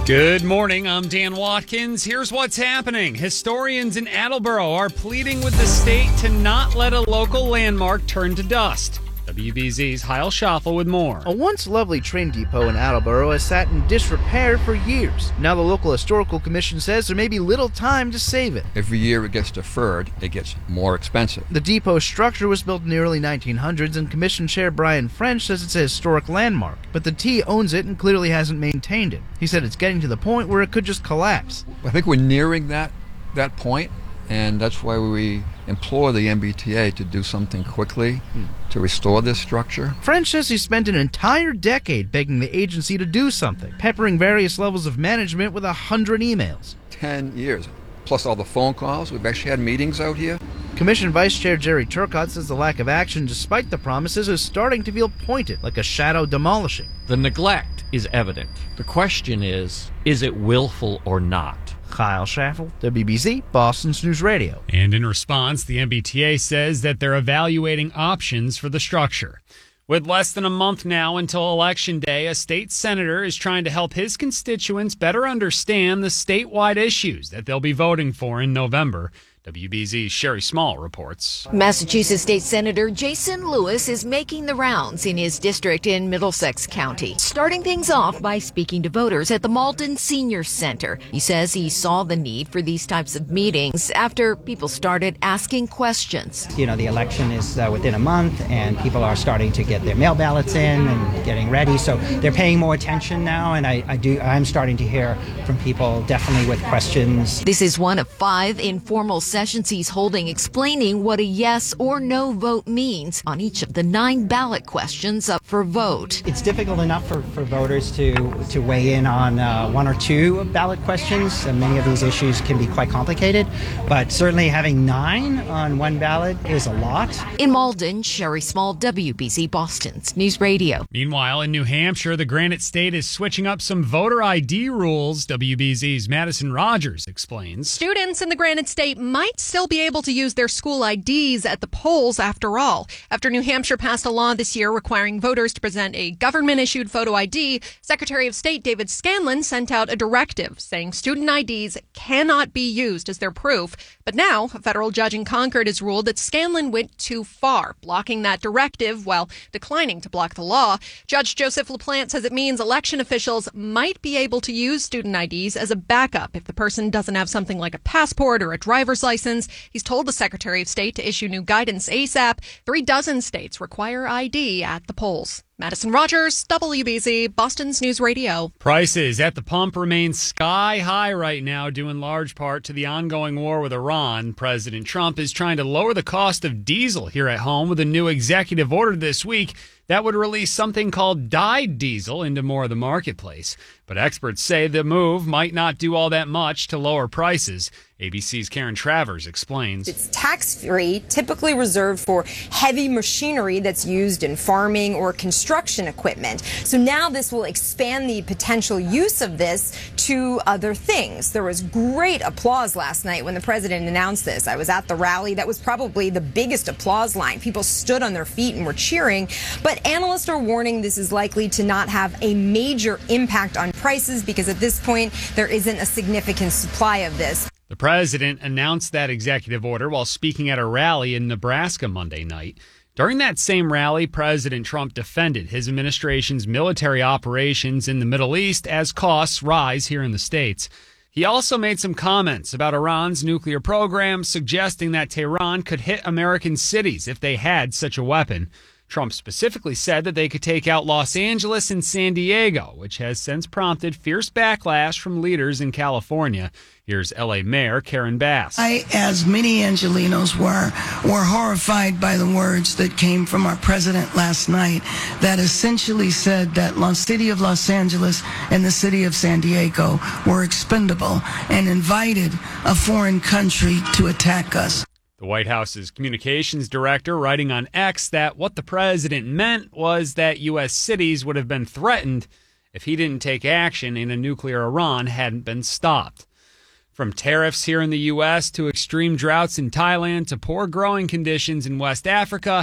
Good morning, I'm Dan Watkins. Here's what's happening. Historians in Attleboro are pleading with the state to not let a local landmark turn to dust. WBZ's Heil Schaffel with more. A once lovely train depot in Attleboro has sat in disrepair for years. Now the local historical commission says there may be little time to save it. Every year it gets deferred, it gets more expensive. The depot structure was built in the early 1900s, and Commission Chair Brian French says it's a historic landmark. But the T owns it and clearly hasn't maintained it. He said it's getting to the point where it could just collapse. I think we're nearing that point, and that's why we implore the MBTA to do something quickly to restore this structure. French says he spent an entire decade begging the agency to do something, peppering various levels of management with 100 emails. 10 years, plus all the phone calls. We've actually had meetings out here. Commission Vice Chair Jerry Turcott says the lack of action, despite the promises, is starting to feel pointed, like a shadow demolishing. The neglect is evident. The question is it willful or not? Kyle Schaffel, WBZ, Boston's News Radio. And in response, the MBTA says that they're evaluating options for the structure. With less than a month now until Election Day, a state senator is trying to help his constituents better understand the statewide issues that they'll be voting for in November. WBZ's Sherry Small reports. Massachusetts State Senator Jason Lewis is making the rounds in his district in Middlesex County, starting things off by speaking to voters at the Malden Senior Center. He says he saw the need for these types of meetings after people started asking questions. You know, the election is within a month, and people are starting to get their mail ballots in and getting ready, so they're paying more attention now, and I'm starting to hear from people definitely with questions. This is one of 5 informal sessions he's holding explaining what a yes or no vote means on each of the 9 ballot questions up for vote. It's difficult enough for voters to weigh in on 1 or 2 ballot questions, and many of these issues can be quite complicated, but certainly having 9 on one ballot is a lot. In Malden, Sherry Small, WBZ Boston's News Radio. Meanwhile, in New Hampshire, the Granite State is switching up some voter ID rules. WBZ's Madison Rogers explains. Students in the Granite State might still be able to use their school IDs at the polls after all. After New Hampshire passed a law this year requiring voters to present a government-issued photo ID, Secretary of State David Scanlon sent out a directive saying student IDs cannot be used as their proof. But now, a federal judge in Concord has ruled that Scanlon went too far, blocking that directive while declining to block the law. Judge Joseph LaPlante says it means election officials might be able to use student IDs as a backup if the person doesn't have something like a passport or a driver's license. He's told the Secretary of State to issue new guidance ASAP. 3 dozen states require ID at the polls. Madison Rogers, WBZ, Boston's News Radio. Prices at the pump remain sky high right now, due in large part to the ongoing war with Iran. President Trump is trying to lower the cost of diesel here at home with a new executive order this week that would release something called dyed diesel into more of the marketplace. But experts say the move might not do all that much to lower prices. ABC's Karen Travers explains. It's tax-free, typically reserved for heavy machinery that's used in farming or construction equipment. So now this will expand the potential use of this to other things. There was great applause last night when the president announced this. I was at the rally. That was probably the biggest applause line. People stood on their feet and were cheering. But analysts are warning this is likely to not have a major impact on prices because at this point there isn't a significant supply of this. The president announced that executive order while speaking at a rally in Nebraska Monday night. During that same rally, President Trump defended his administration's military operations in the Middle East as costs rise here in the States. He also made some comments about Iran's nuclear program, suggesting that Tehran could hit American cities if they had such a weapon. Trump specifically said that they could take out Los Angeles and San Diego, which has since prompted fierce backlash from leaders in California. Here's L.A. Mayor Karen Bass. I, as many Angelinos were horrified by the words that came from our president last night that essentially said that the city of Los Angeles and the city of San Diego were expendable and invited a foreign country to attack us. The White House's communications director writing on X that what the president meant was that U.S. cities would have been threatened if he didn't take action and a nuclear Iran hadn't been stopped. From tariffs here in the U.S. to extreme droughts in Thailand to poor growing conditions in West Africa,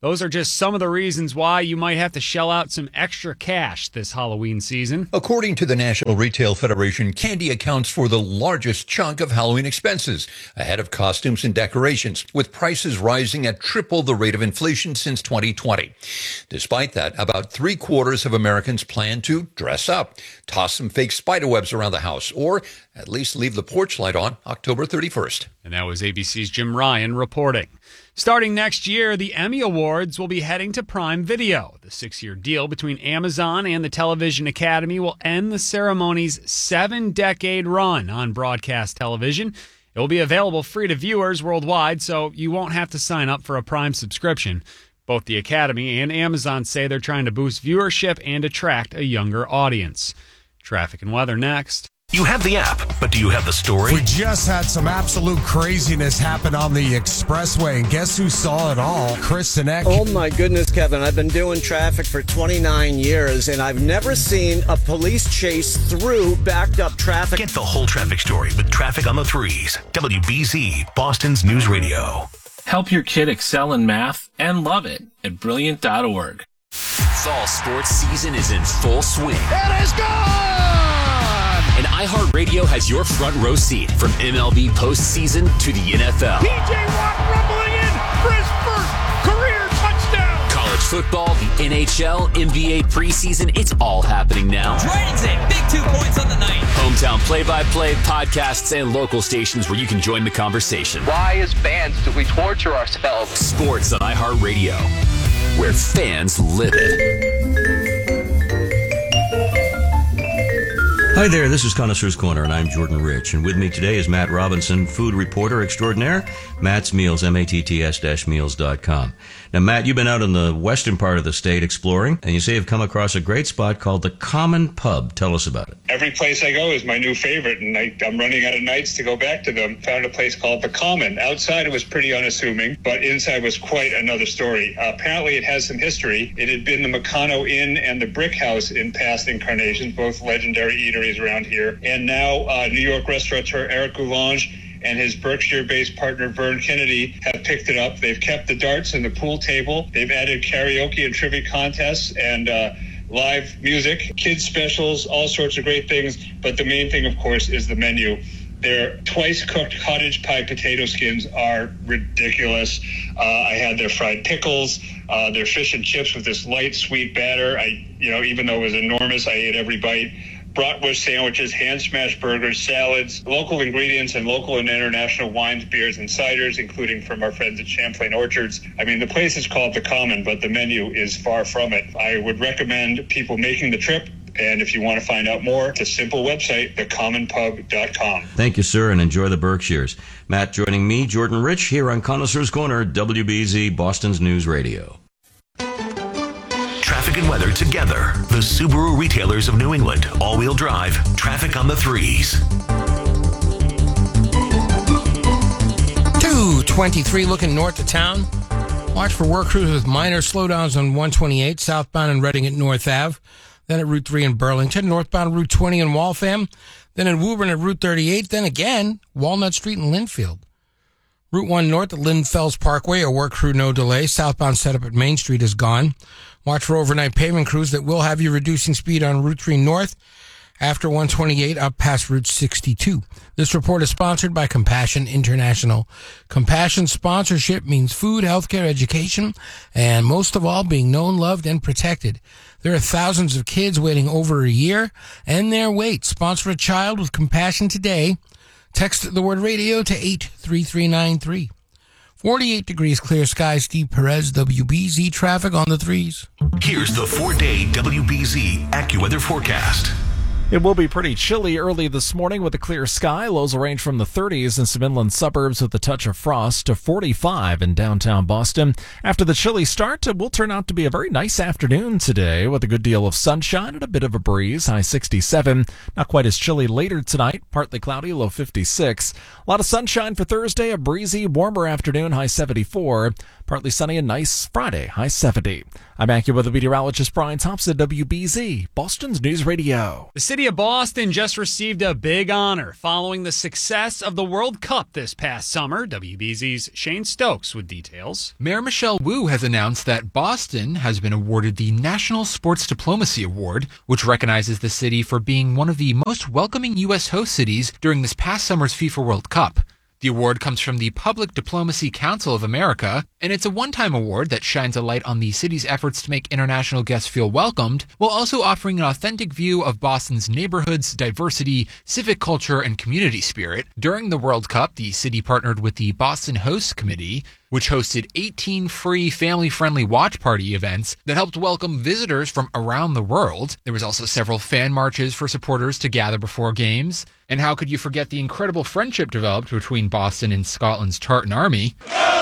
Those are just some of the reasons why you might have to shell out some extra cash this Halloween season. According to the National Retail Federation, candy accounts for the largest chunk of Halloween expenses, ahead of costumes and decorations, with prices rising at triple the rate of inflation since 2020. Despite that, about 3/4 of Americans plan to dress up, toss some fake spiderwebs around the house, or at least leave the porch light on October 31st. And that was ABC's Jim Ryan reporting. Starting next year, the Emmy Awards will be heading to Prime Video. The 6-year deal between Amazon and the Television Academy will end the ceremony's 7-decade run on broadcast television. It will be available free to viewers worldwide, so you won't have to sign up for a Prime subscription. Both the Academy and Amazon say they're trying to boost viewership and attract a younger audience. Traffic and weather next. You have the app, but do you have the story? We just had some absolute craziness happen on the expressway, and guess who saw it all? Chris Sinek. Oh my goodness, Kevin. I've been doing traffic for 29 years, and I've never seen a police chase through backed up traffic. Get the whole traffic story with Traffic on the Threes. WBZ, Boston's News Radio. Help your kid excel in math and love it at Brilliant.org. Fall sports season is in full swing. It is gone! And iHeartRadio has your front row seat from MLB postseason to the NFL. P.J. Watt rumbling in for his first career touchdown. College football, the NHL, NBA preseason, it's all happening now. Dragons in, big 2 points on the night. Hometown play-by-play, podcasts, and local stations where you can join the conversation. Why, as fans, do we torture ourselves? Sports on iHeartRadio, where fans live it. Hi there, this is Connoisseur's Corner, and I'm Jordan Rich. And with me today is Matt Robinson, food reporter extraordinaire, Matt's Meals, matts-meals.com. Now, Matt, you've been out in the western part of the state exploring, and you say you've come across a great spot called the Common Pub. Tell us about it. Every place I go is my new favorite, and I'm running out of nights to go back to them. Found a place called The Common. Outside, it was pretty unassuming, but inside was quite another story. Apparently, it has some history. It had been the Meccano Inn and the Brick House in past incarnations, both legendary eateries around here. And now New York restaurateur Eric Goulange and his Berkshire-based partner Vern Kennedy have picked it up. They've kept the darts and the pool table. They've added karaoke and trivia contests and live music, kids specials, all sorts of great things. But the main thing, of course, is the menu. Their twice-cooked cottage pie potato skins are ridiculous. I had their fried pickles, their fish and chips with this light, sweet batter. Even though it was enormous, I ate every bite. Bratwurst sandwiches, hand-smashed burgers, salads, local ingredients, and local and international wines, beers, and ciders, including from our friends at Champlain Orchards. I mean, the place is called The Common, but the menu is far from it. I would recommend people making the trip, and if you want to find out more, it's a simple website, thecommonpub.com. Thank you, sir, and enjoy the Berkshires. Matt joining me, Jordan Rich, here on Connoisseur's Corner, WBZ, Boston's News Radio. Traffic and weather together. The Subaru retailers of New England. All-wheel drive. Traffic on the Threes. 223 looking north of town. Watch for work crews with minor slowdowns on 128 southbound and Reading at North Ave. Then at Route 3 in Burlington. Northbound Route 20 in Waltham. Then in Woburn at Route 38. Then again, Walnut Street in Linfield. Route 1 north at Lynn Fells Parkway. A work crew no delay. Southbound setup at Main Street is gone. Watch for overnight pavement crews that will have you reducing speed on Route 3 north after 128 up past Route 62. This report is sponsored by Compassion International. Compassion sponsorship means food, healthcare, education, and most of all, being known, loved, and protected. There are thousands of kids waiting over a year, and their wait. Sponsor a child with Compassion today. Text the word radio to 83393. 48 degrees, clear skies. Steve Perez, WBZ traffic on the Threes. Here's the 4-day WBZ AccuWeather forecast. It will be pretty chilly early this morning with a clear sky. Lows will range from the 30s in some inland suburbs with a touch of frost to 45 in downtown Boston. After the chilly start, it will turn out to be a very nice afternoon today with a good deal of sunshine and a bit of a breeze, high 67. Not quite as chilly later tonight, partly cloudy, low 56. A lot of sunshine for Thursday, a breezy, warmer afternoon, high 74. Partly sunny and nice Friday, high 70. I'm AccuWeather meteorologist Brian Thompson, WBZ, Boston's News Radio. The city of Boston just received a big honor following the success of the World Cup this past summer. WBZ's Shane Stokes with details. Mayor Michelle Wu has announced that Boston has been awarded the National Sports Diplomacy Award, which recognizes the city for being one of the most welcoming U.S. host cities during this past summer's FIFA World Cup. The award comes from the Public Diplomacy Council of America, and it's a one-time award that shines a light on the city's efforts to make international guests feel welcomed, while also offering an authentic view of Boston's neighborhoods, diversity, civic culture, and community spirit. During the World Cup, the city partnered with the Boston Hosts Committee, which hosted 18 free family-friendly watch party events that helped welcome visitors from around the world. There was also several fan marches for supporters to gather before games. And how could you forget the incredible friendship developed between Boston and Scotland's Tartan Army?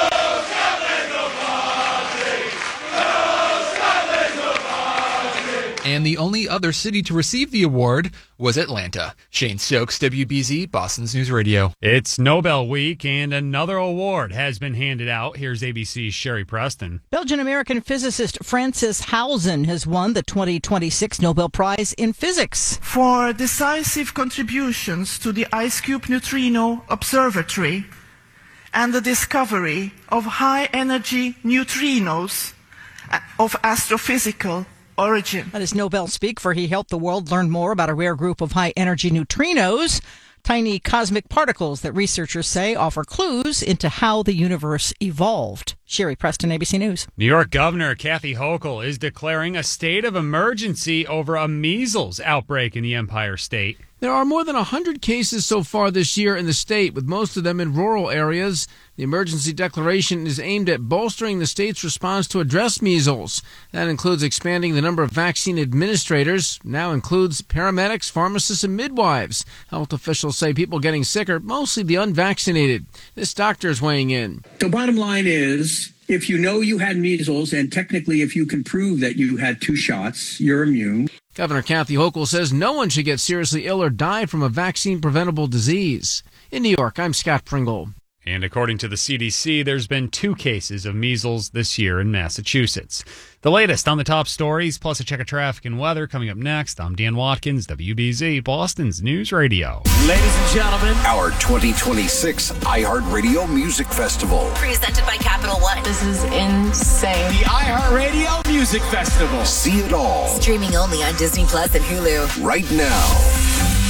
And the only other city to receive the award was Atlanta. Shane Stokes, WBZ, Boston's News Radio. It's Nobel Week, and another award has been handed out. Here's ABC's Sherry Preston. Belgian-American physicist Francis Hausen has won the 2026 Nobel Prize in Physics for decisive contributions to the IceCube Neutrino Observatory and the discovery of high-energy neutrinos of astrophysical origin. That is Nobel speak, for he helped the world learn more about a rare group of high-energy neutrinos, tiny cosmic particles that researchers say offer clues into how the universe evolved. Sherry Preston, ABC News. New York Governor Kathy Hochul is declaring a state of emergency over a measles outbreak in the Empire State. There are more than 100 cases so far this year in the state, with most of them in rural areas. The emergency declaration is aimed at bolstering the state's response to address measles. That includes expanding the number of vaccine administrators, now includes paramedics, pharmacists, and midwives. Health officials say people getting sick are mostly the unvaccinated. This doctor is weighing in. The bottom line is, if you know you had measles, and technically if you can prove that you had 2 shots, you're immune. Governor Kathy Hochul says no one should get seriously ill or die from a vaccine-preventable disease. In New York, I'm Scott Pringle. And according to the CDC, there's been 2 cases of measles this year in Massachusetts. The latest on the top stories, plus a check of traffic and weather coming up next. I'm Dan Watkins, WBZ, Boston's News Radio. Ladies and gentlemen, our 2026 iHeartRadio Music Festival. Presented by Capital One. This is insane. The iHeartRadio Music Festival. See it all. Streaming only on Disney Plus and Hulu. Right now.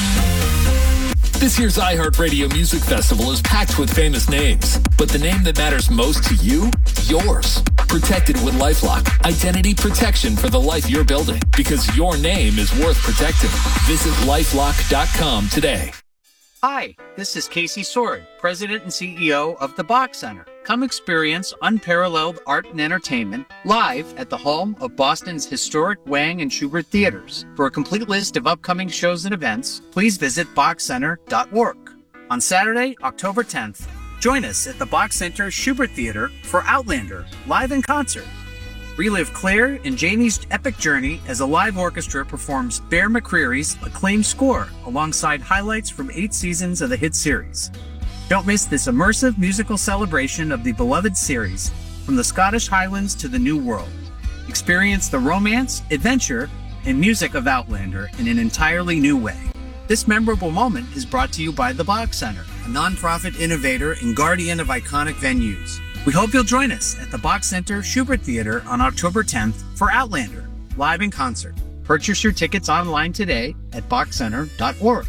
This year's iHeartRadio Music Festival is packed with famous names, but the name that matters most to you, yours. Protected with LifeLock, identity protection for the life you're building, because your name is worth protecting. Visit LifeLock.com today. Hi, this is Casey Sword, President and CEO of the Bach Center. Come experience unparalleled art and entertainment live at the home of Boston's historic Wang and Schubert theaters. For a complete list of upcoming shows and events, please visit BachCenter.org. On Saturday, October 10th, join us at the Bach Center Schubert Theater for Outlander, live in concert. Relive Claire and Janie's epic journey as a live orchestra performs Bear McCreary's acclaimed score alongside highlights from 8 seasons of the hit series. Don't miss this immersive musical celebration of the beloved series, from the Scottish Highlands to the New World. Experience the romance, adventure, and music of Outlander in an entirely new way. This memorable moment is brought to you by the Bach Center, a nonprofit innovator and guardian of iconic venues. We hope you'll join us at the Bach Center Schubert Theater on October 10th for Outlander, live in concert. Purchase your tickets online today at BachCenter.org.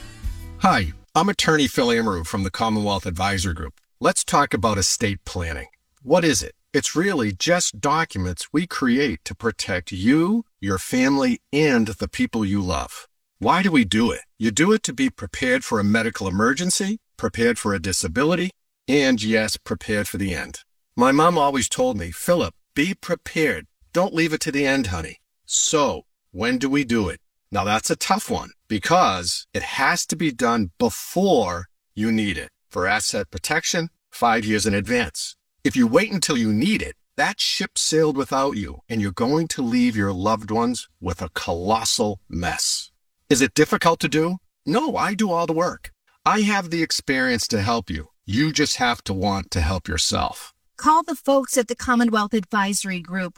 Hi, I'm attorney Phil Amaru from the Commonwealth Advisor Group. Let's talk about estate planning. What is it? It's really just documents we create to protect you, your family, and the people you love. Why do we do it? You do it to be prepared for a medical emergency, prepared for a disability, and yes, prepared for the end. My mom always told me, Philip, be prepared. Don't leave it to the end, honey. So, when do we do it? Now that's a tough one because it has to be done before you need it. For asset protection, 5 years in advance. If you wait until you need it, that ship sailed without you, and you're going to leave your loved ones with a colossal mess. Is it difficult to do? No, I do all the work. I have the experience to help you. You just have to want to help yourself. Call the folks at the Commonwealth Advisory Group,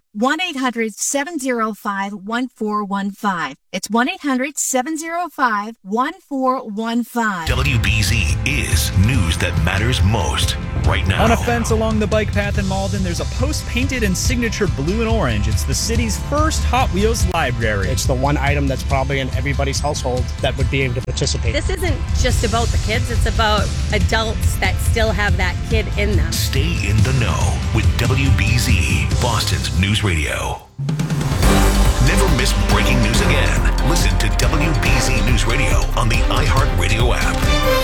1-800-705-1415. It's 1-800-705-1415. WBZ is news that matters most right now. On a fence along the bike path in Malden, there's a post painted in signature blue and orange. It's the city's first Hot Wheels library. It's the one item that's probably in everybody's household that would be able to participate. This isn't just about the kids, it's about adults that still have that kid in them. Stay in the know with WBZ, Boston's News Radio. Never miss breaking news again. Listen to WBZ News Radio on the iHeartRadio app.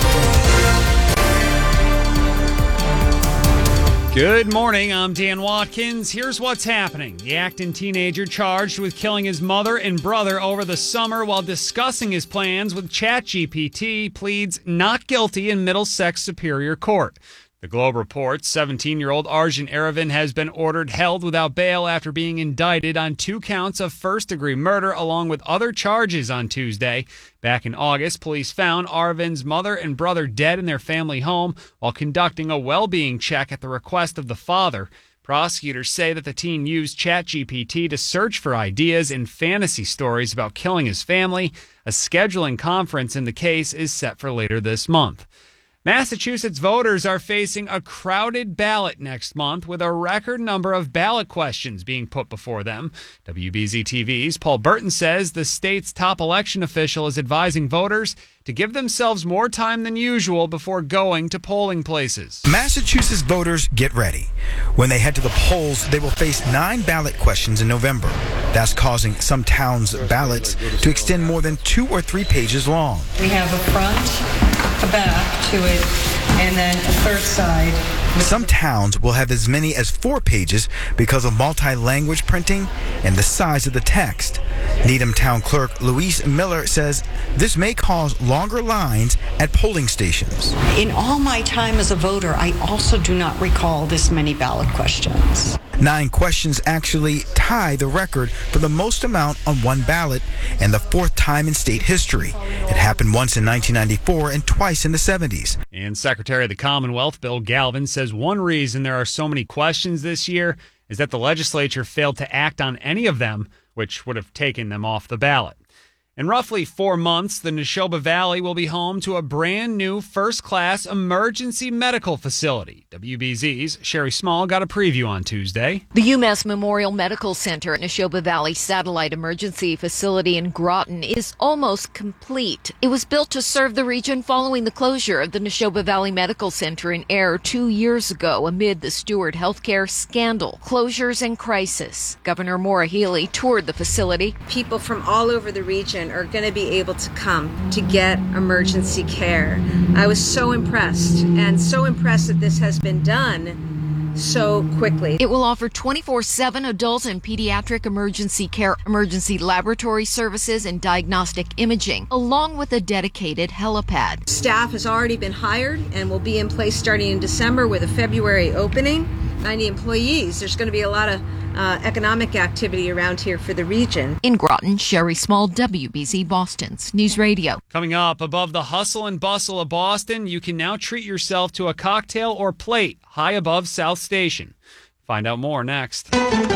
Good morning, I'm Dan Watkins. Here's what's happening. The Acton teenager charged with killing his mother and brother over the summer while discussing his plans with ChatGPT pleads not guilty in Middlesex Superior Court. The Globe reports 17-year-old Arjun Aravind has been ordered held without bail after being indicted on 2 counts of first-degree murder along with other charges on Tuesday. Back in August, police found Arvind's mother and brother dead in their family home while conducting a well-being check at the request of the father. Prosecutors say that the teen used ChatGPT to search for ideas and fantasy stories about killing his family. A scheduling conference in the case is set for later this month. Massachusetts voters are facing a crowded ballot next month with a record number of ballot questions being put before them. WBZ TV's Paul Burton says the state's top election official is advising voters to give themselves more time than usual before going to polling places. Massachusetts voters, get ready. When they head to the polls, they will face 9 ballot questions in November. That's causing some towns' ballots to extend more than 2 or 3 pages long. We have a front, a back to it, and then a third side. Some towns will have as many as 4 pages because of multi-language printing and the size of the text. Needham Town Clerk Louise Miller says this may cause longer lines at polling stations. In all my time as a voter, I also do not recall this many ballot questions. 9 questions actually tie the record for the most amount on one ballot and the 4th time in state history. It happened once in 1994 and twice in the 70s. And Secretary of the Commonwealth Bill Galvin says one reason there are so many questions this year is that the legislature failed to act on any of them, which would have taken them off the ballot. In roughly 4 months, the Neshoba Valley will be home to a brand new first-class emergency medical facility. WBZ's Sherry Small got a preview on Tuesday. The UMass Memorial Medical Center at Neshoba Valley Satellite Emergency Facility in Groton is almost complete. It was built to serve the region following the closure of the Neshoba Valley Medical Center in Ayr 2 years ago amid the Steward Healthcare scandal, closures, and crisis. Governor Maura Healey toured the facility. People from all over the region are going to be able to come to get emergency care. I was so impressed, and so impressed that this has been done so quickly. It will offer 24/7 adult and pediatric emergency care, emergency laboratory services, and diagnostic imaging, along with a dedicated helipad. Staff has already been hired and will be in place starting in December with a February opening. 90 employees. There's going to be a lot of economic activity around here for the region. In Groton, Sherry Small, WBZ Boston's News Radio. Coming up, above the hustle and bustle of Boston, you can now treat yourself to a cocktail or plate high above South Station. Find out more next.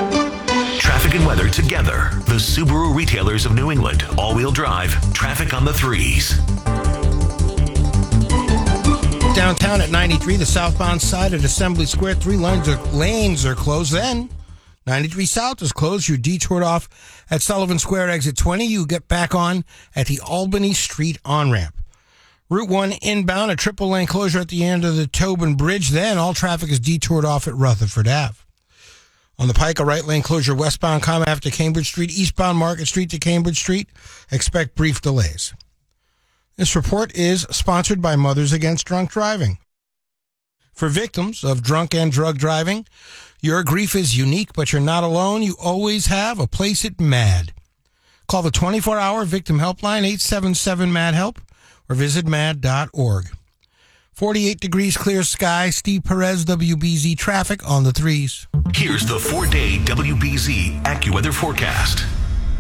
Traffic and weather together. The Subaru retailers of New England. All-wheel drive. Traffic on the 3s. Downtown at 93, the southbound side at Assembly Square, 3 lanes are closed. Then 93 South is closed. You're detoured off at Sullivan Square, exit 20. You get back on at the Albany Street on-ramp. Route 1 inbound, a triple lane closure at the end of the Tobin Bridge. Then all traffic is detoured off at Rutherford Ave. On the Pike, a right lane closure westbound Commonwealth to Cambridge Street, eastbound Market Street to Cambridge Street. Expect brief delays. This report is sponsored by Mothers Against Drunk Driving. For victims of drunk and drug driving, your grief is unique, but you're not alone. You always have a place at MAD. Call the 24-hour victim helpline, 877-MAD-HELP, or visit mad.org. 48 degrees clear sky. Steve Perez, WBZ traffic on the 3s. Here's the 4-day WBZ AccuWeather forecast.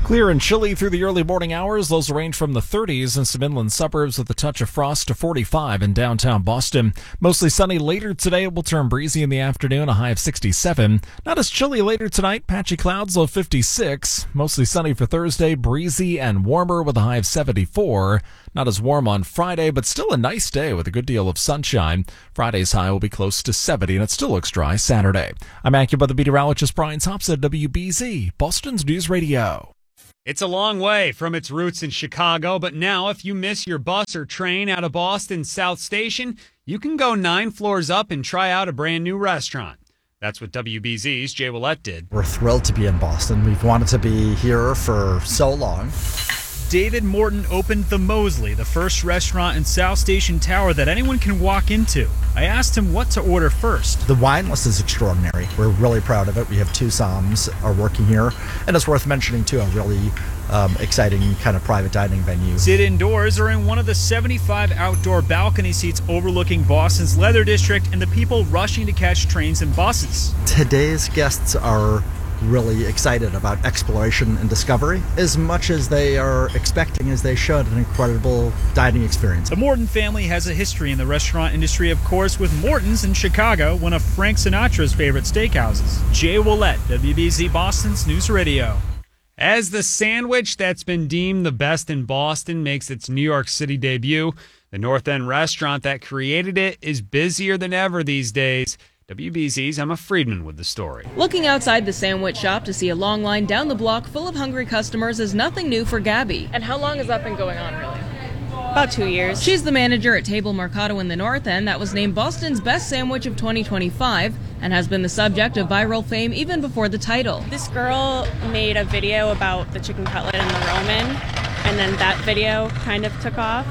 Clear and chilly through the early morning hours. Lows range from the 30s in some inland suburbs with a touch of frost to 45 in downtown Boston. Mostly sunny later today. It will turn breezy in the afternoon, a high of 67. Not as chilly later tonight. Patchy clouds, low 56. Mostly sunny for Thursday, breezy and warmer with a high of 74. Not as warm on Friday, but still a nice day with a good deal of sunshine. Friday's high will be close to 70, and it still looks dry Saturday. I'm AccuWeather meteorologist Brian Thompson at WBZ, Boston's News Radio. It's a long way from its roots in Chicago, but now if you miss your bus or train out of Boston's South Station, you can go 9 floors up and try out a brand new restaurant. That's what WBZ's Jay Willett did. We're thrilled to be in Boston. We've wanted to be here for so long. David Morton opened The Mosley, the first restaurant in South Station Tower that anyone can walk into. I asked him what to order first. The wine list is extraordinary. We're really proud of it. We have 2 somms are working here, and it's worth mentioning too, a really exciting kind of private dining venue. Sit indoors or in one of the 75 outdoor balcony seats overlooking Boston's Leather District and the people rushing to catch trains and buses. Today's guests are really excited about exploration and discovery as much as they are expecting, as they should, an incredible dining experience. The Morton family has a history in the restaurant industry, of course, with Morton's in Chicago, one of Frank Sinatra's favorite steakhouses. Jay Willett, WBZ Boston's News Radio. As the sandwich that's been deemed the best in Boston makes its New York City debut, the North End restaurant that created it is busier than ever these days. WBZ's Emma Friedman with the story. Looking outside the sandwich shop to see a long line down the block full of hungry customers is nothing new for Gabby. And how long has that been going on, really? About 2 years. She's the manager at Table Mercado in the North End that was named Boston's Best Sandwich of 2025 and has been the subject of viral fame even before the title. This girl made a video about the chicken cutlet and the Roman, and then that video kind of took off,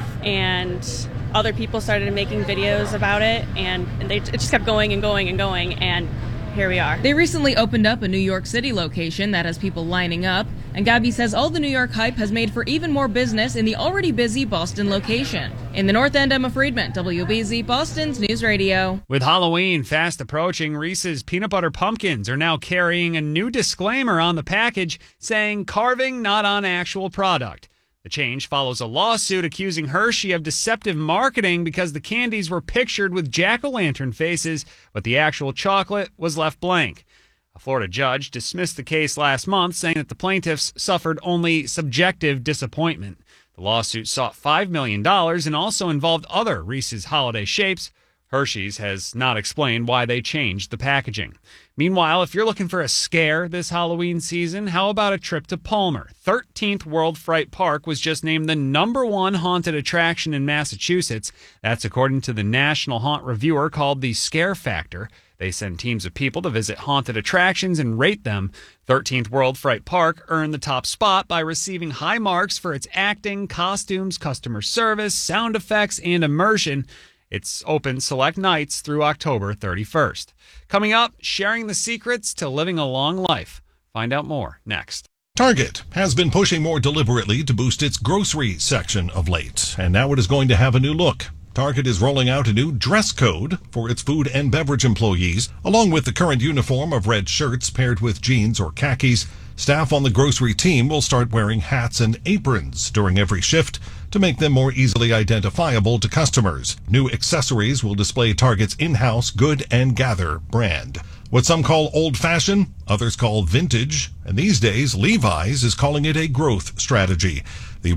and other people started making videos about it, and it just kept going and going and going, and here we are. They recently opened up a New York City location that has people lining up, and Gabby says all the New York hype has made for even more business in the already busy Boston location. In the North End, Emma Friedman, WBZ Boston's News Radio. With Halloween fast approaching, Reese's Peanut Butter Pumpkins are now carrying a new disclaimer on the package saying carving not on actual product. The change follows a lawsuit accusing Hershey of deceptive marketing because the candies were pictured with jack-o'-lantern faces, but the actual chocolate was left blank. A Florida judge dismissed the case last month, saying that the plaintiffs suffered only subjective disappointment. The lawsuit sought $5 million and also involved other Reese's holiday shapes. Hershey's has not explained why they changed the packaging. Meanwhile, if you're looking for a scare this Halloween season, how about a trip to Palmer? 13th World Fright Park was just named the #1 haunted attraction in Massachusetts. That's according to the National Haunt Reviewer called the Scare Factor. They send teams of people to visit haunted attractions and rate them. 13th World Fright Park earned the top spot by receiving high marks for its acting, costumes, customer service, sound effects, and immersion. It's open select nights through October 31st. Coming up, sharing the secrets to living a long life. Find out more next. Target has been pushing more deliberately to boost its grocery section of late, and now it is going to have a new look. Target is rolling out a new dress code for its food and beverage employees. Along with the current uniform of red shirts paired with jeans or khakis, staff on the grocery team will start wearing hats and aprons during every shift to make them more easily identifiable to customers. New accessories will display Target's in-house Good and Gather brand. What some call old-fashioned, others call vintage, and these days Levi's is calling it a growth strategy. The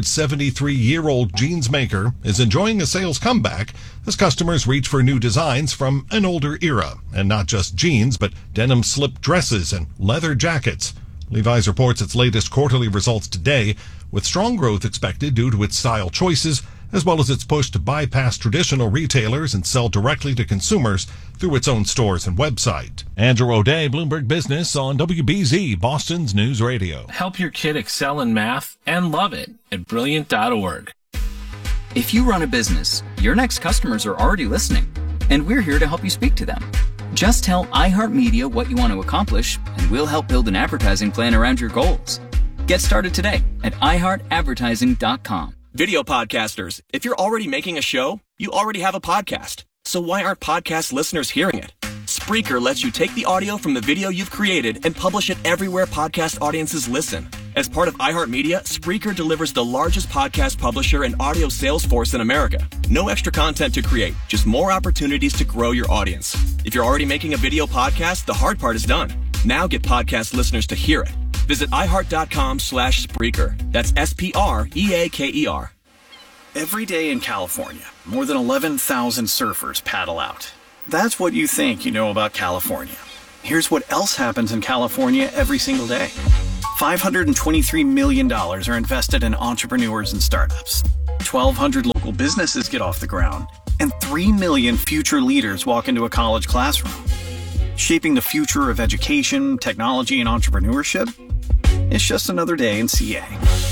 173-year-old jeans maker is enjoying a sales comeback as customers reach for new designs from an older era, and not just jeans, but denim slip dresses and leather jackets. Levi's reports its latest quarterly results today, with strong growth expected due to its style choices, as well as its push to bypass traditional retailers and sell directly to consumers through its own stores and website. Andrew O'Day, Bloomberg Business on WBZ, Boston's News Radio. Help your kid excel in math and love it at Brilliant.org. If you run a business, your next customers are already listening, and we're here to help you speak to them. Just tell iHeartMedia what you want to accomplish, and we'll help build an advertising plan around your goals. Get started today at iHeartAdvertising.com. Video podcasters, if you're already making a show, you already have a podcast. So why aren't podcast listeners hearing it? Spreaker lets you take the audio from the video you've created and publish it everywhere podcast audiences listen. As part of iHeartMedia, Spreaker delivers the largest podcast publisher and audio sales force in America. No extra content to create, just more opportunities to grow your audience. If you're already making a video podcast, the hard part is done. Now get podcast listeners to hear it. Visit iHeart.com/Spreaker. That's SPREAKER. Every day in California, more than 11,000 surfers paddle out. That's what you think you know about California. Here's what else happens in California every single day. $523 million are invested in entrepreneurs and startups. 1,200 local businesses get off the ground, and 3 million future leaders walk into a college classroom. Shaping the future of education, technology, and entrepreneurship? It's just another day in CA.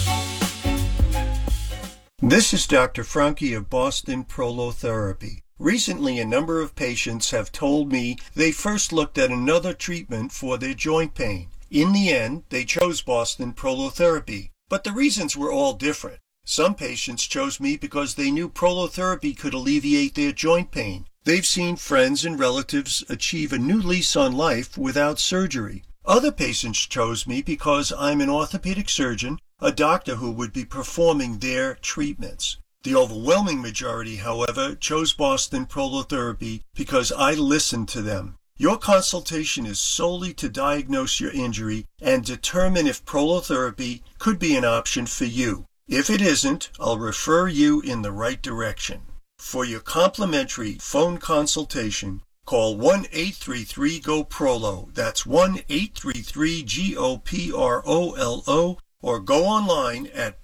This is Dr. Franke of Boston Prolotherapy. Recently, a number of patients have told me they first looked at another treatment for their joint pain. In the end, they chose Boston Prolotherapy, but the reasons were all different. Some patients chose me because they knew prolotherapy could alleviate their joint pain. They've seen friends and relatives achieve a new lease on life without surgery. Other patients chose me because I'm an orthopedic surgeon, a doctor who would be performing their treatments. The overwhelming majority, however, chose Boston Prolotherapy because I listened to them. Your consultation is solely to diagnose your injury and determine if prolotherapy could be an option for you. If it isn't, I'll refer you in the right direction. For your complimentary phone consultation, call 1-833-GO-PROLO. That's 1-833-GOPROLO. Or go online at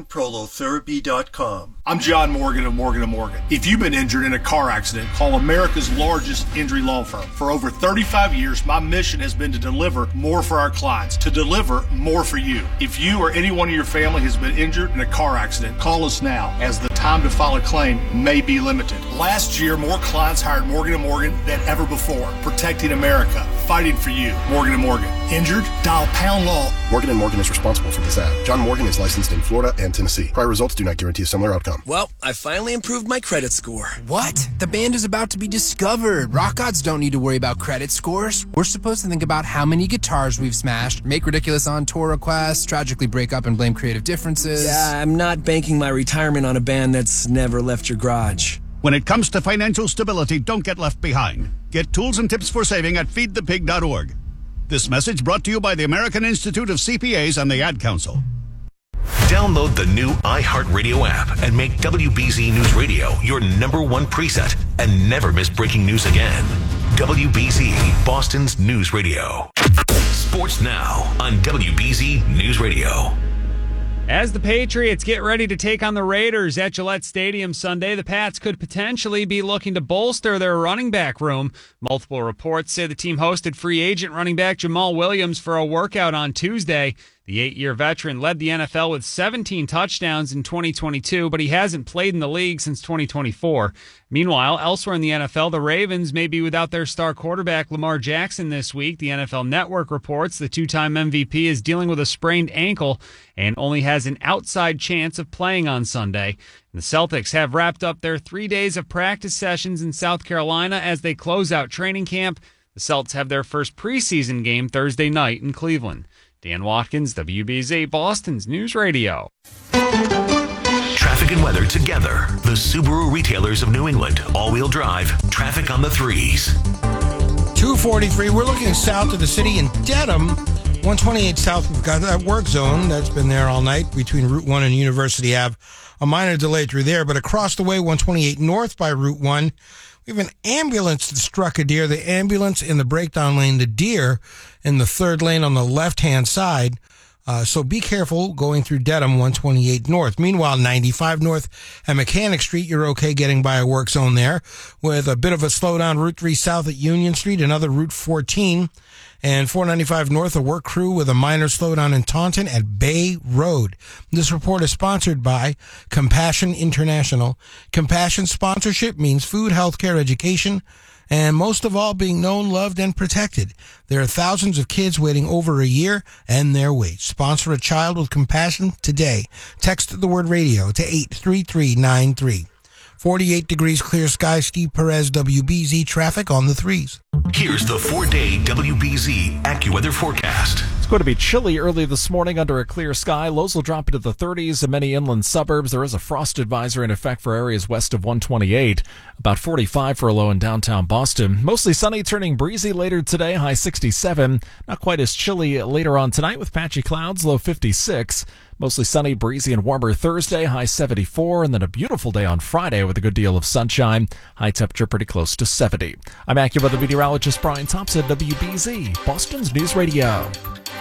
bostonprolotherapy.com. I'm John Morgan of Morgan & Morgan. If you've been injured in a car accident, call America's largest injury law firm. For over 35 years, my mission has been to deliver more for our clients, to deliver more for you. If you or anyone in your family has been injured in a car accident, call us now, as the time to file a claim may be limited. Last year, more clients hired Morgan & Morgan than ever before, protecting America, fighting for you. Morgan & Morgan. Injured? Dial pound law. Morgan & Morgan is responsible for this ad. John Morgan is licensed in Florida and Tennessee. Prior results do not guarantee a similar outcome. Well, I finally improved my credit score. What? The band is about to be discovered. Rock gods don't need to worry about credit scores. We're supposed to think about how many guitars we've smashed, make ridiculous on-tour requests, tragically break up and blame creative differences. Yeah, I'm not banking my retirement on a band that's never left your garage. When it comes to financial stability, don't get left behind. Get tools and tips for saving at feedthepig.org. This message brought to you by the American Institute of CPAs and the Ad Council. Download the new iHeartRadio app and make WBZ News Radio your #1 preset and never miss breaking news again. WBZ, Boston's news radio. Sports now on WBZ News Radio. As the Patriots get ready to take on the Raiders at Gillette Stadium Sunday, the Pats could potentially be looking to bolster their running back room. Multiple reports say the team hosted free agent running back Jamal Williams for a workout on Tuesday. The 8-year veteran led the NFL with 17 touchdowns in 2022, but he hasn't played in the league since 2024. Meanwhile, elsewhere in the NFL, the Ravens may be without their star quarterback Lamar Jackson this week. The NFL Network reports the two-time MVP is dealing with a sprained ankle and only has an outside chance of playing on Sunday. The Celtics have wrapped up their 3 days of practice sessions in South Carolina as they close out training camp. The Celtics have their first preseason game Thursday night in Cleveland. Dan Watkins, WBZ, Boston's News Radio. Traffic and weather together. The Subaru retailers of New England. All-wheel drive. Traffic on the 3s. 243. We're looking south of the city in Dedham. 128 south, we've got that work zone that's been there all night between Route 1 and University Ave. A minor delay through there, but across the way, 128 north by Route 1. We have an ambulance that struck a deer. The ambulance in the breakdown lane, the deer in the third lane on the left-hand side. So be careful going through Dedham, 128 north. Meanwhile, 95 north at Mechanic Street, you're okay getting by a work zone there with a bit of a slowdown. Route 3 south at Union Street, another Route 14. And 495 north, a work crew with a minor slowdown in Taunton at Bay Road. This report is sponsored by Compassion International. Compassion sponsorship means food, healthcare, education, and most of all, being known, loved, and protected. There are thousands of kids waiting over a year and their wait. Sponsor a child with compassion today. Text the word radio to 83393. 48 degrees, clear skies. Steve Perez, WBZ, traffic on the 3s. Here's the 4-day WBZ AccuWeather forecast. It's going to be chilly early this morning under a clear sky. Lows will drop into the 30s in many inland suburbs. There is a frost advisory in effect for areas west of 128. About 45 for a low in downtown Boston. Mostly sunny, turning breezy later today, high 67. Not quite as chilly later on tonight with patchy clouds, low 56. Mostly sunny, breezy, and warmer Thursday, high 74, and then a beautiful day on Friday with a good deal of sunshine. High temperature pretty close to 70. I'm AccuWeather meteorologist Brian Thompson, WBZ, Boston's News Radio.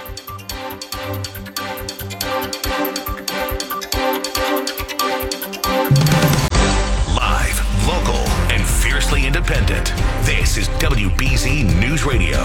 Live, local, and fiercely independent. This is WBZ News Radio.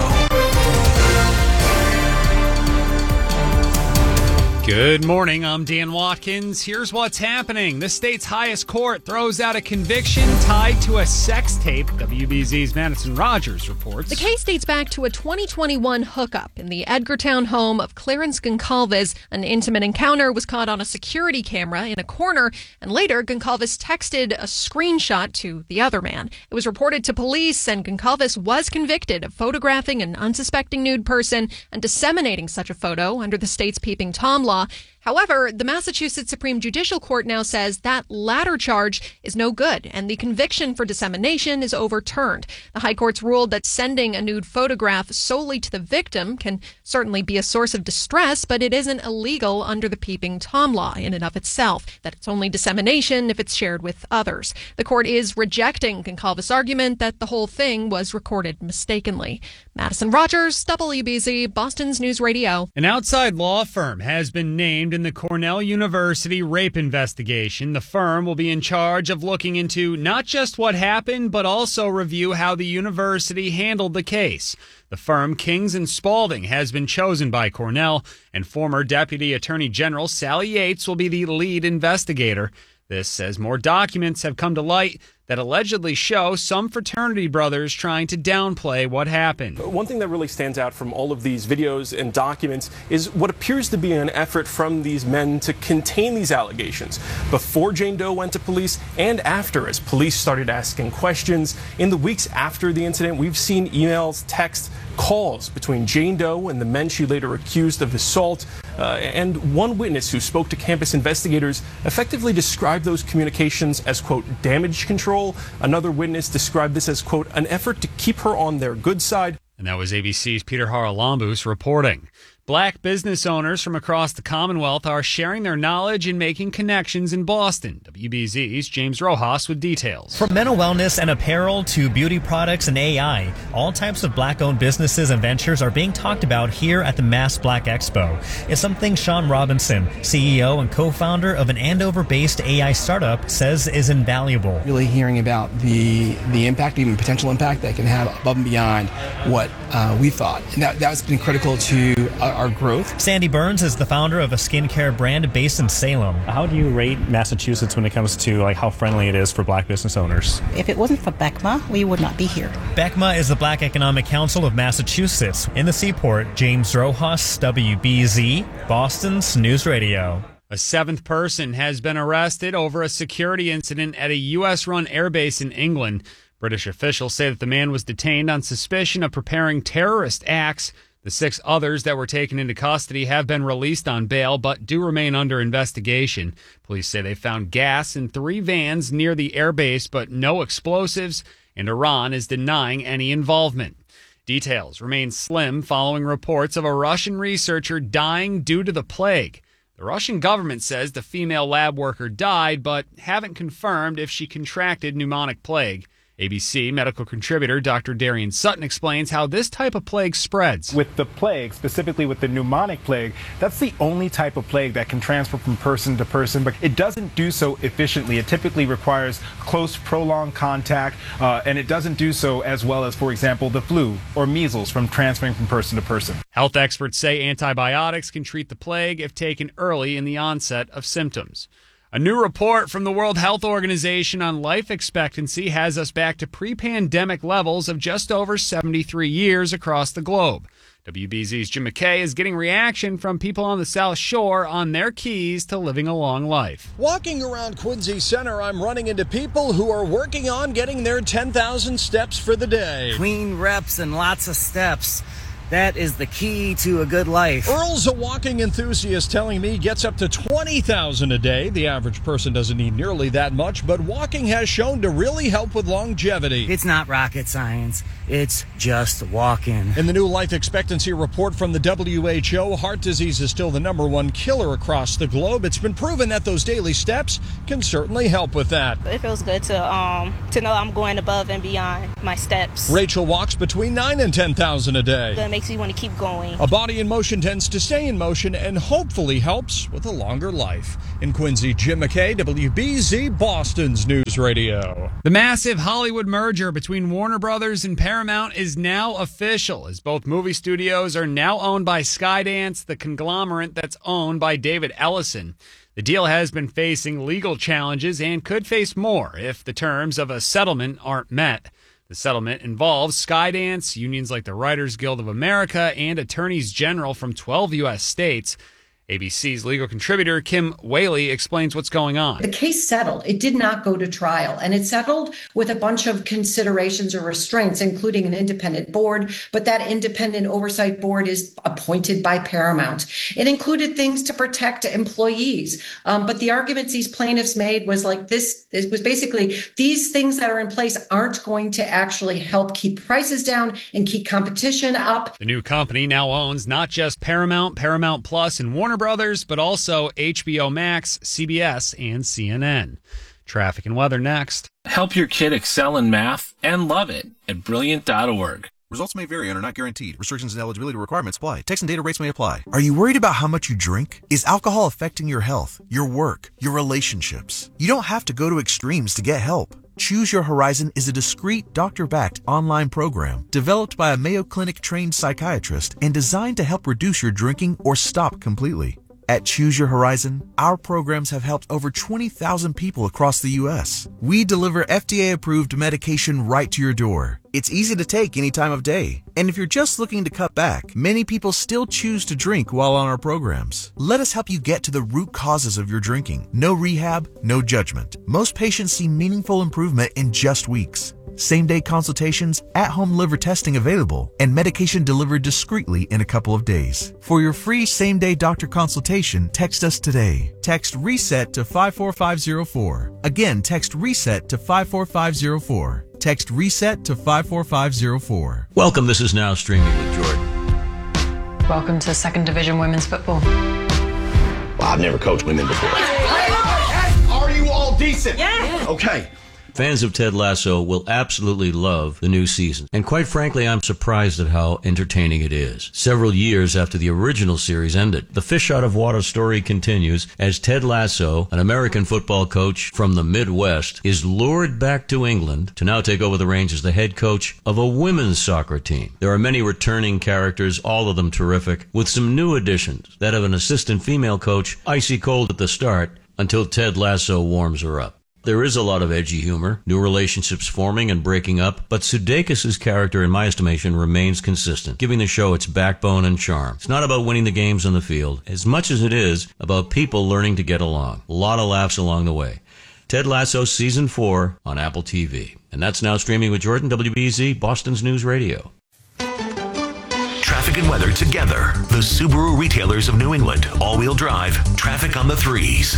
Good morning, I'm Dan Watkins. Here's what's happening. The state's highest court throws out a conviction tied to a sex tape. WBZ's Madison Rogers reports. The case dates back to a 2021 hookup in the Edgartown home of Clarence Goncalves. An intimate encounter was caught on a security camera in a corner, and later Goncalves texted a screenshot to the other man. It was reported to police, and Goncalves was convicted of photographing an unsuspecting nude person and disseminating such a photo under the state's Peeping Tom law. However, the Massachusetts Supreme Judicial Court now says that latter charge is no good, and the conviction for dissemination is overturned. The High Court's ruled that sending a nude photograph solely to the victim can certainly be a source of distress, but it isn't illegal under the Peeping Tom law in and of itself, that it's only dissemination if it's shared with others. The court is rejecting Goncalves' argument that the whole thing was recorded mistakenly. Madison Rogers, WBZ, Boston's News Radio. An outside law firm has been named in the Cornell University rape investigation. The firm will be in charge of looking into not just what happened, but also review how the university handled the case. The firm, Kings and Spalding, has been chosen by Cornell, and former Deputy Attorney General Sally Yates will be the lead investigator. This as more documents have come to light that allegedly show some fraternity brothers trying to downplay what happened. One thing that really stands out from all of these videos and documents is what appears to be an effort from these men to contain these allegations. Before Jane Doe went to police and after, as police started asking questions. In the weeks after the incident, we've seen emails, texts, calls between Jane Doe and the men she later accused of assault. And one witness who spoke to campus investigators effectively described those communications as, quote, damage control. Another witness described this as, quote, an effort to keep her on their good side. And that was ABC's Peter Haralambous reporting. Black business owners from across the Commonwealth are sharing their knowledge and making connections in Boston. WBZ's James Rojas with details. From mental wellness and apparel to beauty products and AI, all types of Black-owned businesses and ventures are being talked about here at the Mass Black Expo. It's something Sean Robinson, CEO and co-founder of an Andover-based AI startup, says is invaluable. Really hearing about the impact, even potential impact that can have above and beyond what we thought. And that's been critical to our growth. Sandy Burns is the founder of a skincare brand based in Salem. How do you rate Massachusetts when it comes to how friendly it is for Black business owners? If it wasn't for BECMA, we would not be here. BECMA is the Black Economic Council of Massachusetts. In the Seaport, James Rojas, WBZ, Boston's News Radio. A seventh person has been arrested over a security incident at a U.S.-run airbase in England. British officials say that the man was detained on suspicion of preparing terrorist acts. The 6 others that were taken into custody have been released on bail, but do remain under investigation. Police say they found gas in 3 vans near the airbase, but no explosives, and Iran is denying any involvement. Details remain slim following reports of a Russian researcher dying due to the plague. The Russian government says the female lab worker died, but haven't confirmed if she contracted pneumonic plague. ABC medical contributor Dr. Darian Sutton explains how this type of plague spreads. With the plague, specifically with the pneumonic plague, that's the only type of plague that can transfer from person to person, but it doesn't do so efficiently. It typically requires close, prolonged contact, and it doesn't do so as well as, for example, the flu or measles from transferring from person to person. Health experts say antibiotics can treat the plague if taken early in the onset of symptoms. A new report from the World Health Organization on life expectancy has us back to pre-pandemic levels of just over 73 years across the globe. WBZ's Jim McKay is getting reaction from people on the South Shore on their keys to living a long life. Walking around Quincy Center, I'm running into people who are working on getting their 10,000 steps for the day. Clean reps and lots of steps. That is the key to a good life. Earl's a walking enthusiast telling me gets up to 20,000 a day. The average person doesn't need nearly that much, but walking has shown to really help with longevity. It's not rocket science. It's just walking. In the new life expectancy report from the WHO, heart disease is still the #1 killer across the globe. It's been proven that those daily steps can certainly help with that. It feels good to know I'm going above and beyond my steps. Rachel walks between 9,000 and 10,000 a day. That makes you want to keep going. A body in motion tends to stay in motion and hopefully helps with a longer life. In Quincy, Jim McKay, WBZ, Boston's News Radio. The massive Hollywood merger between Warner Brothers and Paramount is now official, as both movie studios are now owned by Skydance, the conglomerate that's owned by David Ellison. The deal has been facing legal challenges and could face more if the terms of a settlement aren't met. The settlement involves Skydance, unions like the Writers Guild of America, and attorneys general from 12 U.S. states. ABC's legal contributor Kim Whaley explains what's going on. The case settled. It did not go to trial, and it settled with a bunch of considerations or restraints, including an independent board, but that independent oversight board is appointed by Paramount. It included things to protect employees, but the arguments these plaintiffs made was like this. It was basically these things that are in place aren't going to actually help keep prices down and keep competition up. The new company now owns not just Paramount, Paramount Plus, and Warner Brothers, but also HBO Max, CBS, and CNN. Traffic and weather next. Help your kid excel in math and love it at Brilliant.org. Results may vary and are not guaranteed. Restrictions and eligibility requirements apply. Text and data rates may apply. Are you worried about how much you drink? Is alcohol affecting your health, your work, your relationships? You don't have to go to extremes to get help. Choose Your Horizon is a discreet, doctor-backed online program developed by a Mayo Clinic-trained psychiatrist and designed to help reduce your drinking or stop completely. At Choose Your Horizon, our programs have helped over 20,000 people across the U.S. We deliver FDA-approved medication right to your door. It's easy to take any time of day. And if you're just looking to cut back, many people still choose to drink while on our programs. Let us help you get to the root causes of your drinking. No rehab, no judgment. Most patients see meaningful improvement in just weeks. Same-day consultations, at-home liver testing available, and medication delivered discreetly in a couple of days. For your free same-day doctor consultation, text us today. Text RESET to 54504. Again, text RESET to 54504. Text RESET to 54504. Welcome, this is Now Streaming with Jordan. Welcome to 2nd Division Women's Football. Well, I've never coached women before. Are you all decent? Yeah. Okay. Fans of Ted Lasso will absolutely love the new season. And quite frankly, I'm surprised at how entertaining it is. Several years after the original series ended, the fish out of water story continues as Ted Lasso, an American football coach from the Midwest, is lured back to England to now take over the reins as the head coach of a women's soccer team. There are many returning characters, all of them terrific, with some new additions. That of an assistant female coach, icy cold at the start, until Ted Lasso warms her up. There is a lot of edgy humor, new relationships forming and breaking up, but Sudeikis' character, in my estimation, remains consistent, giving the show its backbone and charm. It's not about winning the games on the field, as much as it is about people learning to get along. A lot of laughs along the way. Ted Lasso Season 4 on Apple TV. And that's Now Streaming with Jordan, WBZ, Boston's News Radio. Traffic and weather together. The Subaru retailers of New England. All-wheel drive. Traffic on the 3s.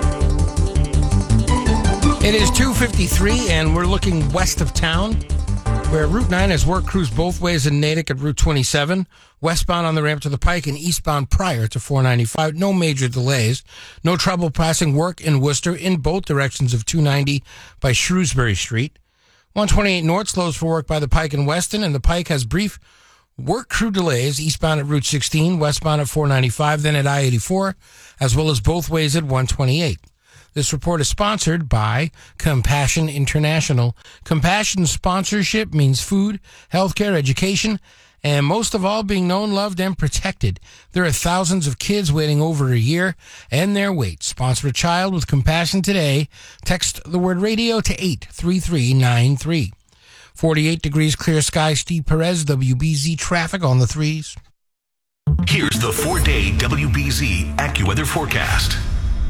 It is 2:53, and we're looking west of town, where Route 9 has work crews both ways in Natick at Route 27, westbound on the ramp to the Pike, and eastbound prior to 495. No major delays. No trouble passing work in Worcester in both directions of 290 by Shrewsbury Street. 128 North slows for work by the Pike and Weston, and the Pike has brief work crew delays eastbound at Route 16, westbound at 495, then at I-84, as well as both ways at 128. This report is sponsored by Compassion International. Compassion sponsorship means food, healthcare, education, and most of all, being known, loved, and protected. There are thousands of kids waiting over a year and their wait. Sponsor a child with Compassion today. Text the word radio to 83393. 48 degrees, clear sky. Steve Perez, WBZ traffic on the 3s. Here's the 4-day WBZ AccuWeather forecast.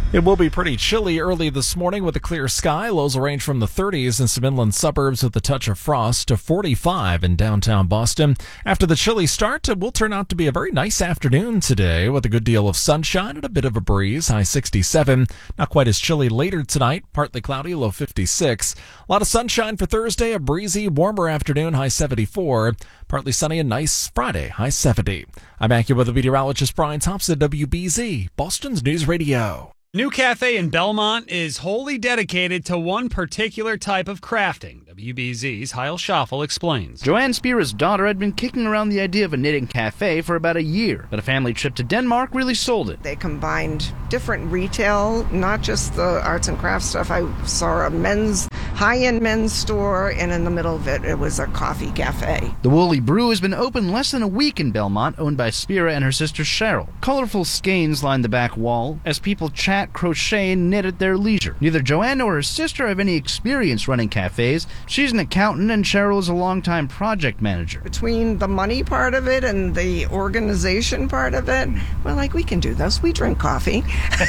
It will be pretty chilly early this morning with a clear sky. Lows will range from the 30s in some inland suburbs with a touch of frost to 45 in downtown Boston. After the chilly start, it will turn out to be a very nice afternoon today with a good deal of sunshine and a bit of a breeze, high 67. Not quite as chilly later tonight, partly cloudy, low 56. A lot of sunshine for Thursday, a breezy, warmer afternoon, high 74. Partly sunny and nice Friday, high 70. I'm AccuWeather meteorologist Brian Thompson, WBZ, Boston's News Radio. New Cafe in Belmont is wholly dedicated to one particular type of crafting. WBZ's Heil Schaffel explains. Joanne Spira's daughter had been kicking around the idea of a knitting cafe for about a year, but a family trip to Denmark really sold it. They combined different retail, not just the arts and crafts stuff. I saw a high-end men's store, and in the middle of it, it was a coffee cafe. The Woolly Brew has been open less than a week in Belmont, owned by Spira and her sister Cheryl. Colorful skeins line the back wall as people chat, crochet, and knit at their leisure. Neither Joanne nor her sister have any experience running cafes. She's an accountant and Cheryl is a longtime project manager. Between the money part of it and the organization part of it, we're like, we can do this. We drink coffee.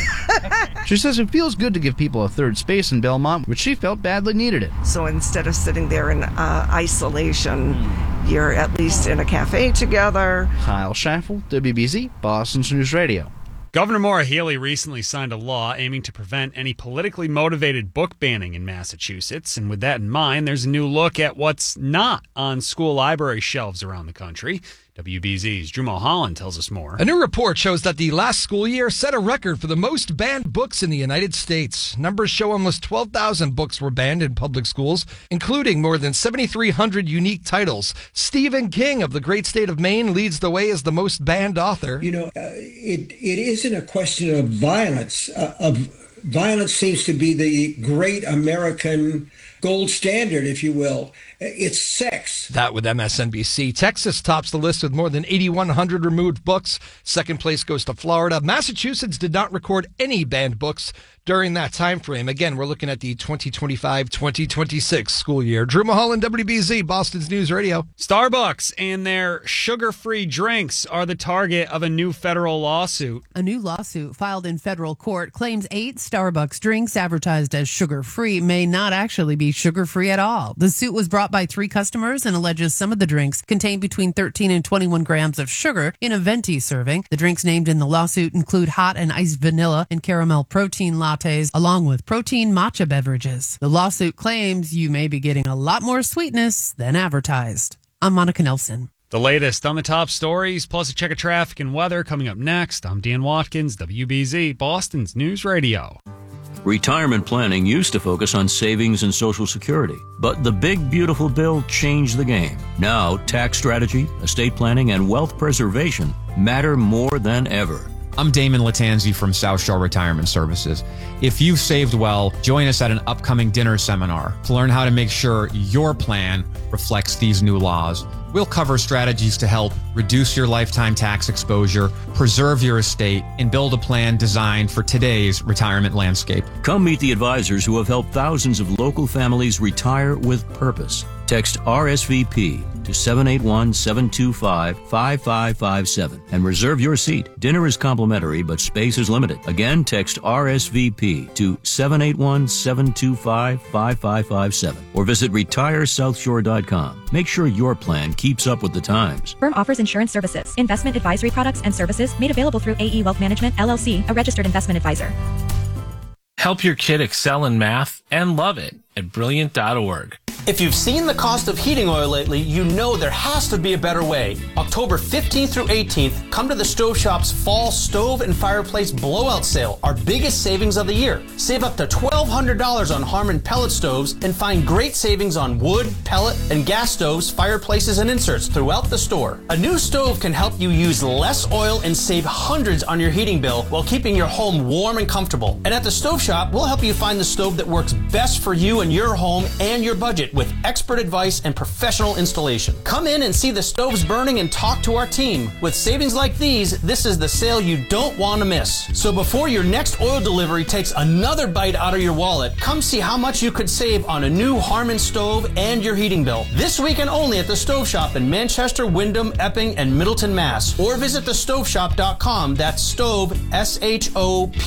She says it feels good to give people a third space in Belmont, which she felt badly needed it. So instead of sitting there in isolation, you're at least in a cafe together. Heil Schaffel, WBZ, Boston's News Radio. Governor Maura Healey recently signed a law aiming to prevent any politically motivated book banning in Massachusetts. And with that in mind, there's a new look at what's not on school library shelves around the country. WBZ's Drew Mulholland tells us more. A new report shows that the last school year set a record for the most banned books in the United States. Numbers show almost 12,000 books were banned in public schools, including more than 7,300 unique titles. Stephen King of the great state of Maine leads the way as the most banned author. You know, it isn't a question of violence. Violence seems to be the great American gold standard, if you will. It's sex. That with MSNBC. Texas tops the list with more than 8,100 removed books. Second place goes to Florida. Massachusetts did not record any banned books during that time frame. Again, we're looking at the 2025-2026 school year. Drew Mulholland, WBZ, Boston's News Radio. Starbucks and their sugar-free drinks are the target of a new federal lawsuit. A new lawsuit filed in federal court claims 8 Starbucks drinks advertised as sugar-free may not actually be sugar-free at all. The suit was brought by 3 customers and alleges some of the drinks contain between 13 and 21 grams of sugar in a venti serving. The drinks named in the lawsuit include hot and iced vanilla and caramel protein lattes, along with protein matcha beverages. The lawsuit claims you may be getting a lot more sweetness than advertised. I'm Monica Nelson. The latest on the top stories, plus a check of traffic and weather coming up next. I'm Dan Watkins, WBZ, Boston's News Radio. Retirement planning used to focus on savings and Social Security, but the big beautiful bill changed the game. Now, tax strategy, estate planning, and wealth preservation matter more than ever. I'm Damon Latanzi from South Shore Retirement Services. If you've saved well, join us at an upcoming dinner seminar to learn how to make sure your plan reflects these new laws. We'll cover strategies to help reduce your lifetime tax exposure, preserve your estate, and build a plan designed for today's retirement landscape. Come meet the advisors who have helped thousands of local families retire with purpose. Text RSVP to 781-725-5557 and reserve your seat. Dinner is complimentary, but space is limited. Again, text RSVP to 781-725-5557 or visit retiresouthshore.com. Make sure your plan keeps up with the times. Firm offers insurance services, investment advisory products and services made available through AE Wealth Management, LLC, a registered investment advisor. Help your kid excel in math and love it at Brilliant.org. If you've seen the cost of heating oil lately, you know there has to be a better way. October 15th through 18th, come to the Stove Shop's Fall Stove and Fireplace Blowout Sale, our biggest savings of the year. Save up to $1,200 on Harmon pellet stoves and find great savings on wood, pellet, and gas stoves, fireplaces, and inserts throughout the store. A new stove can help you use less oil and save hundreds on your heating bill while keeping your home warm and comfortable. And at the Stove Shop, we'll help you find the stove that works best for you and your home and your budget with expert advice and professional installation. Come in and see the stoves burning and talk to our team. With savings like these, this is the sale you don't want to miss. So before your next oil delivery takes another bite out of your wallet, come see how much you could save on a new Harmon stove and your heating bill. This weekend only at the Stove Shop in Manchester, Wyndham, Epping, and Middleton, Mass. Or visit thestoveshop.com. That's stove, SHOP.